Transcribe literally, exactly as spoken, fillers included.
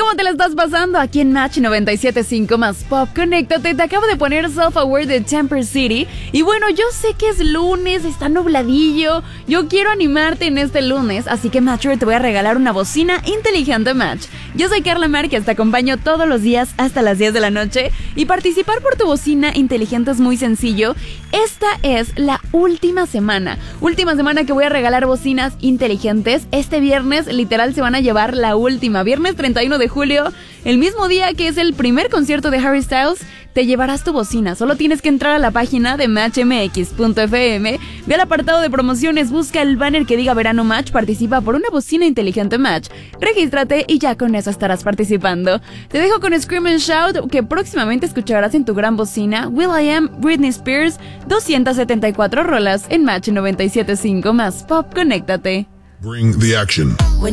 ¿Cómo te la estás pasando? Aquí en Match noventa y siete punto cinco más Pop, conéctate. Te acabo de poner Self-Aware de Temper City. Y bueno, yo sé que es lunes, está nubladillo. Yo quiero animarte en este lunes, así que Matcher te voy a regalar una bocina inteligente Match. Yo soy Carla Márquez, te acompaño todos los días hasta las diez de la noche. Y participar por tu bocina inteligente es muy sencillo. Esta es la última semana. Última semana que voy a regalar bocinas inteligentes. Este viernes, literal, se van a llevar la última. Viernes treinta y uno de julio, el mismo día que es el primer concierto de Harry Styles, te llevarás tu bocina. Solo tienes que entrar a la página de match m x punto f m, ve al apartado de promociones, busca el banner que diga Verano Match, participa por una bocina inteligente Match, regístrate y ya con eso estarás participando. Te dejo con Scream and Shout, que próximamente escucharás en tu gran bocina. Will I Am, Britney Spears, doscientas setenta y cuatro rolas en Match noventa y siete punto cinco más Pop, conéctate. Bring the action.